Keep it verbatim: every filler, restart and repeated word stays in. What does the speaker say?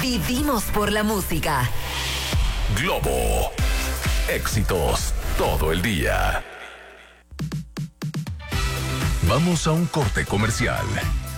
Vivimos por la música. Globo. Éxitos todo el día. Vamos a un corte comercial.